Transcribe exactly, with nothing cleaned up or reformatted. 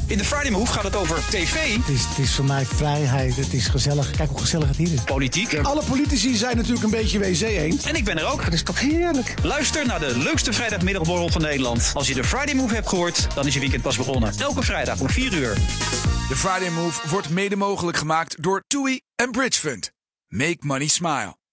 In de Friday Move gaat het over tv. Het is, het is voor mij vrijheid, het is gezellig. Kijk hoe gezellig het hier is. Politiek. Alle politici zijn natuurlijk een beetje W C-eend. En ik ben er ook. Het is toch heerlijk. Luister naar de leukste vrijdagmiddagborrel van Nederland. Als je de Friday Move hebt gehoord, dan is je weekend pas begonnen. Elke vrijdag om vier uur. De Friday Move wordt mede mogelijk gemaakt door TUI en Bridge Fund. Make money smile.